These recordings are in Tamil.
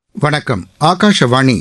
வணக்கம். ஆகாஷவாணி.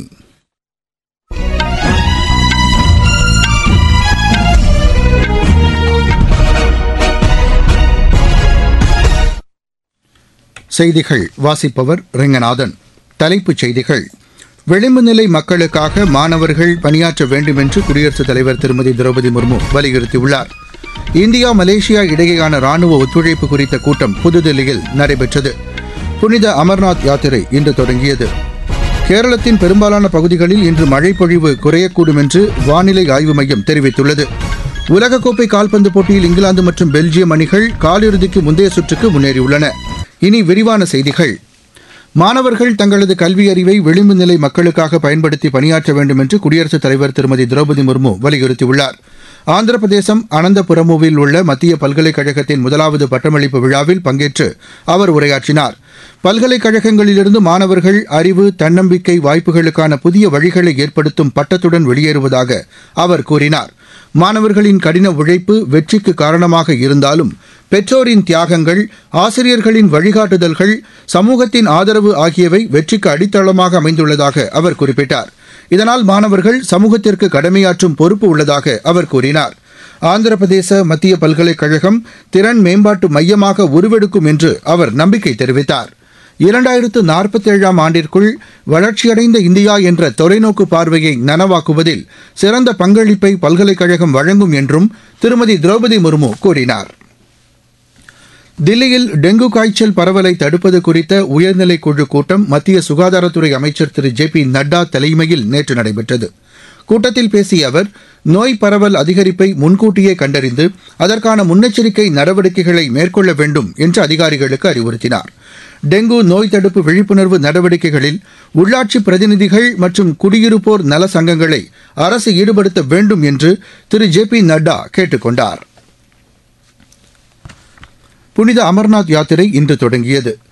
செய்திகள் வாசிப்பவர் ரெங்கநாதன். தலைப்புச் செய்திகள். விளிம்பு நிலை மக்களுக்காக மாணவர்கள் பணியாற்ற வேண்டும் என்று குடியரசுத் தலைவர் திருமதி திரௌபதி முர்மு வலியுறுத்தியுள்ளார். இந்தியா மலேசியா இடையேயான ராணுவ ஒத்துழைப்பு குறித்த கூட்டம் புதுதில்லியில் நடைபெற்றது. புனித அமர்நாத் யாத்திரை இன்று தொடங்கியது. கேரளத்தின் பெரும்பாலான பகுதிகளில் இன்று மழை பொழிவு குறையக்கூடும் என்று வானிலை ஆய்வு மையம் தெரிவித்துள்ளது. உலகக்கோப்பை கால்பந்து போட்டியில் இங்கிலாந்து மற்றும் பெல்ஜியம் அணிகள் காலிறுதிக்கு முந்தைய சுற்றுக்கு முன்னேறியுள்ளன. இனி விரிவான செய்திகள். மாணவர்கள் தங்களது கல்வி அறிவை விளிம்பு நிலை மக்களுக்காக பயன்படுத்தி பணியாற்ற வேண்டும் என்று குடியரசுத் தலைவர் திருமதி திரௌபதி முர்மு வலியுறுத்தியுள்ளார். ஆந்திர பிரதேசம் அனந்தபுரமுவில் உள்ள மத்திய பல்கலைக்கழகத்தின் முதலாவது பட்டமளிப்பு விழாவில் பங்கேற்று அவர் உரையாற்றினார். பல்கலைக்கழகங்களிலிருந்து மாணவர்கள் அறிவு, தன்னம்பிக்கை, வாய்ப்புகளுக்கான புதிய வழிகளை ஏற்படுத்தும் பட்டத்துடன் வெளியேறுவதாக அவர் கூறினார். மாணவர்களின் கடின உழைப்பு வெற்றிக்கு காரணமாக இருந்தாலும் பெற்றோரின் தியாகங்கள், ஆசிரியர்களின் வழிகாட்டுதல்கள், சமூகத்தின் ஆதரவு ஆகியவை வெற்றிக்கு அடித்தளமாக அமைந்துள்ளதாக அவர் குறிப்பிட்டார். இதனால் மாணவர்கள் சமூகத்திற்கு கடமையாற்றும் பொறுப்பு உள்ளதாக அவர் கூறினார். ஆந்திர பிரதேச மத்திய பல்கலைக்கழகம் திறன் மேம்பாட்டு மையமாக உருவெடுக்கும் என்று அவர் நம்பிக்கை தெரிவித்தார். 2047ஆம் ஆண்டிற்குள் வளர்ச்சியடைந்த இந்தியா என்ற தொலைநோக்கு பார்வையை நனவாக்குவதில் சிறந்த பங்களிப்பை பல்கலைக்கழகம் வழங்கும் என்றும் திருமதி திரௌபதி முர்மு கூறினார். தில்லியில் டெங்கு காய்ச்சல் பரவலை தடுப்பது குறித்த உயர்நிலைக் குழு கூட்டம் மத்திய சுகாதாரத்துறை அமைச்சர் திரு ஜே.பி. நட்டா தலைமையில் நேற்று நடைபெற்றது. கூட்டத்தில் பேசிய அவர், நோய் பரவல் அதிகரிப்பை முன்கூட்டியே கண்டறிந்து அதற்கான முன்னெச்சரிக்கை நடவடிக்கைகளை மேற்கொள்ள வேண்டும் என்று அதிகாரிகளுக்கு அறிவுறுத்தினார். டெங்கு நோய் தடுப்பு விழிப்புணர்வு நடவடிக்கைகளில் உள்ளாட்சி பிரதிநிதிகள் மற்றும் குடியிருப்போர் நல சங்கங்களை அரசு ஈடுபடுத்த வேண்டும் என்று திரு ஜே.பி. நட்டா கேட்டுக் கொண்டார். புனித அமர்நாத் யாத்திரை இன்று தொடங்கியது.